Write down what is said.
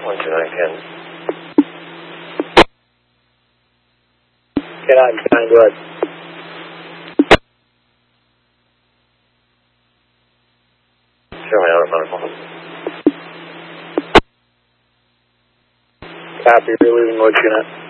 129 Get out, John, go ahead. Show me out of medical. Copy, you're leaving what unit?